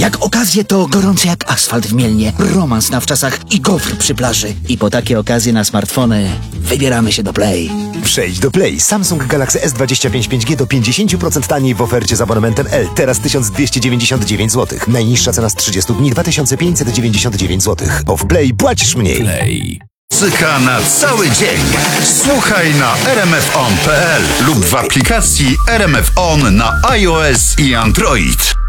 Jak okazje to gorący jak asfalt w Mielnie, romans na wczasach i gofr przy plaży. I po takie okazje na smartfony wybieramy się do Play. Przejdź do Play. Samsung Galaxy S25 5G do 50% taniej w ofercie z abonamentem L. Teraz 1299 zł. Najniższa cena z 30 dni 2599 zł. Bo w Play płacisz mniej. Play. Muzyka na cały dzień. Słuchaj na rmfon.pl lub w aplikacji RMF On na iOS i Android.